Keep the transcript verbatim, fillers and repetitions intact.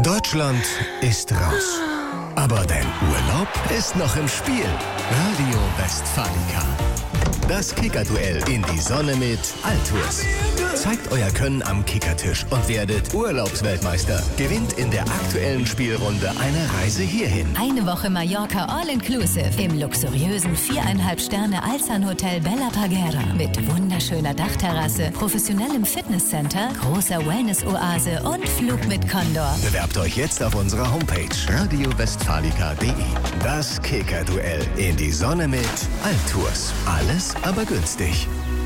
Deutschland ist raus. Aber dein Urlaub ist noch im Spiel. Radio Westfalica. Das Kickerduell in die Sonne mit Altours. Zeigt euer Können am Kickertisch und werdet Urlaubsweltmeister. Gewinnt in der aktuellen Spielrunde eine Reise hierhin. Eine Woche Mallorca All-Inclusive im luxuriösen viereinhalb Sterne Alzan-Hotel Bella Parguera mit wunderschöner Dachterrasse, professionellem Fitnesscenter, großer Wellness-Oase und Flug mit Condor. Bewerbt euch jetzt auf unserer Homepage radio westfalica punkt de. Das Kickerduell in die Sonne mit Altours. Alles aber günstig.